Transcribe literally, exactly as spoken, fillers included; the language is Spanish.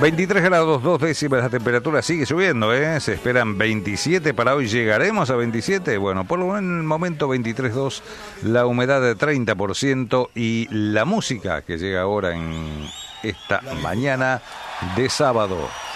veintitrés grados, dos décimas, la temperatura sigue subiendo, ¿eh? Se esperan veintisiete para hoy. ¿Llegaremos a veintisiete? Bueno, por lo menos en el momento veintitrés coma dos, la humedad de treinta por ciento y la música que llega ahora en esta mañana de sábado.